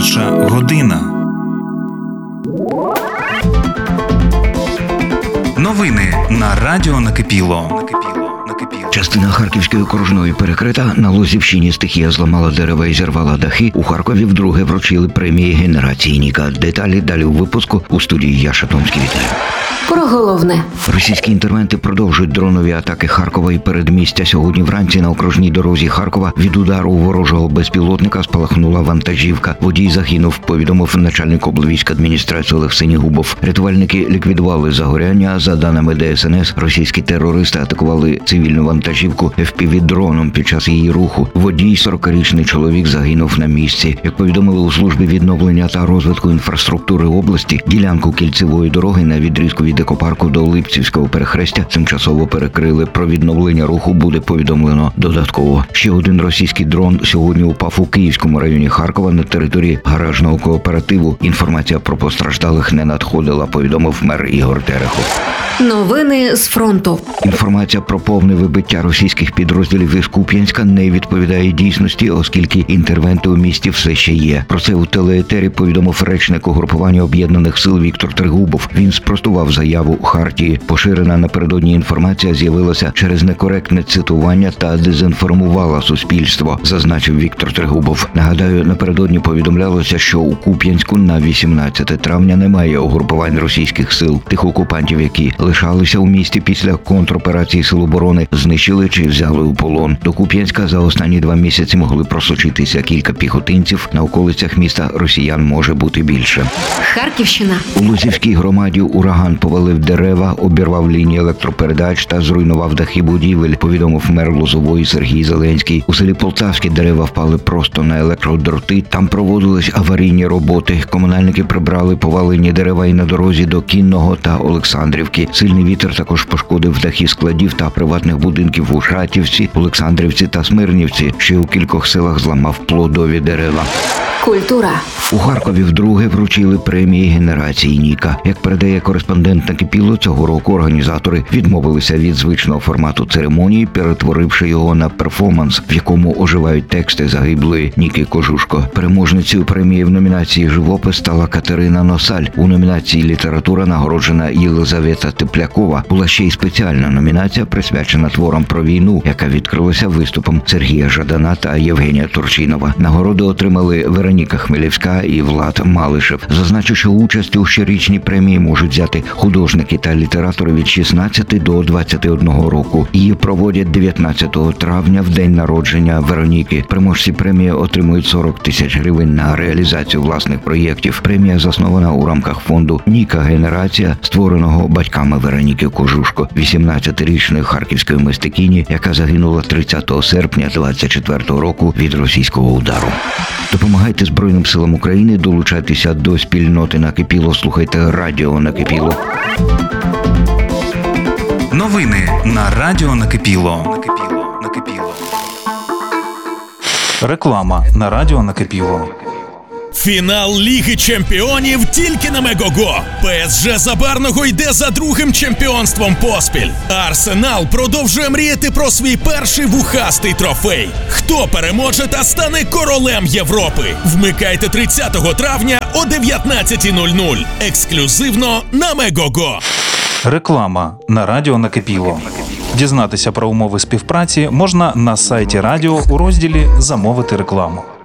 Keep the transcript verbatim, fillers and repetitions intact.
Перша година. Новини на радіо Накипіло. Частина Харківської окружної перекрита. На Лозівщині стихія зламала дерева і зірвала дахи. У Харкові вдруге вручили премії генерації Ніка. Деталі далі у випуску. У студії я, Шатомський, вітаю. Про головне. Російські інтервенти продовжують дронові атаки Харкова і передмістя. Сьогодні вранці на окружній дорозі Харкова від удару ворожого безпілотника спалахнула вантажівка. Водій загинув, повідомив начальник облвійськадміністрації Олег Синігубов. Рятувальники ліквідували загоряння. За даними Де Ес Ен Ес, російські терористи атакували цивільну вантажівку еф пі ві-дроном під час її руху. Водій, сорокарічний чоловік, загинув на місці. Як повідомили у службі відновлення та розвитку інфраструктури області, ділянку кільцевої дороги на відрізку від екопарку до Липцівського перехрестя тимчасово перекрили. Про відновлення руху буде повідомлено додатково. Ще один російський дрон сьогодні упав у Київському районі Харкова на території гаражного кооперативу. Інформація про постраждалих не надходила, повідомив мер Ігор Терехов. Новини з фронту. Інформація про повне вибиття російських підрозділів із Куп'янська не відповідає дійсності, оскільки інтервенти у місті все ще є. Про це у телеетері повідомив речник угрупування Об'єднаних сил Віктор Трегубов. Він спростував заяву Хартії. Поширена напередодні інформація з'явилася через некоректне цитування та дезінформувала суспільство, зазначив Віктор Трегубов. Нагадаю, напередодні повідомлялося, що у Куп'янську на вісімнадцяте травня немає угрупувань російських сил. Тих окупантів, які лишалися у місті після контроперації Сил оборони, знищили чи взяли у полон. До Куп'янська за останні два місяці могли просочитися кілька піхотинців. На околицях міста росіян може бути більше. Харківщина. У Лозівській громаді ураган повалив дерева, обірвав лінії електропередач та зруйнував дахи будівель, повідомив мер Лозової Сергій Зеленський. У селі Полтавське дерева впали просто на електродроти. Там проводились аварійні роботи. Комунальники прибрали повалені дерева і на дорозі до Кінного та Олександрівки. Сильний вітер також пошкодив дахи складів та приватних будинків у Шатівці, Олександрівці та Смирнівці. Ще у кількох селах зламав плодові дерева. Культура. У Харкові вдруге вручили премії генерації Ніка. Як передає кореспондент Накипіло, цього року організатори відмовилися від звичного формату церемонії, перетворивши його на перформанс, в якому оживають тексти загиблої Ніки Кожушко. Переможницею премії в номінації «Живопис» стала Катерина Носаль. У номінації «Література» нагороджена Єлизавета Теплякова. Була ще й спеціальна номінація, присвячена творам про війну, яка відкрилася виступом Сергія Жадана та Євгенія Турчинова. Нагороди отримали Вероніка Хмелівська і Влад Малишев. Зазначу, що участь у щорічній премії можуть взяти художники та літератори від шістнадцяти до двадцяти одного року. Її проводять дев'ятнадцятого травня, в день народження Вероніки. Переможці премії отримують сорок тисяч гривень на реалізацію власних проєктів. Премія заснована у рамках фонду «Ніка Генерація», створеного батьками Вероніки Кожушко, вісімнадцятирічної харківської мистикині, яка загинула тридцятого серпня двадцять четвертого року від російського удару. Допомагайте Збройним силам України, долучайтеся до спільноти Накипіло, слухайте радіо Накипіло. Новини на радіо Накипіло. Накипіло. Накипіло. Реклама на радіо Накипіло. Фінал Ліги Чемпіонів тільки на Мегого. Пе Ес Же Забарного йде за другим чемпіонством поспіль. Арсенал продовжує мріяти про свій перший вухастий трофей. Хто переможе та стане королем Європи? Вмикайте тридцятого травня о дев'ятнадцятій нуль нуль. Ексклюзивно на Мегого. Реклама на радіо Накипіло. Дізнатися про умови співпраці можна на сайті радіо у розділі «Замовити рекламу».